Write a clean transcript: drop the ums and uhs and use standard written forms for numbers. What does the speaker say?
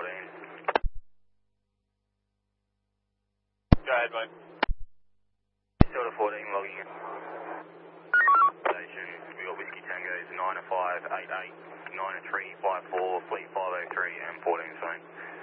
Go ahead, mate. Delta 14 logging in. Station, we got Whiskey Tango's 90588, 9354, fleet 503 and 14 Spain.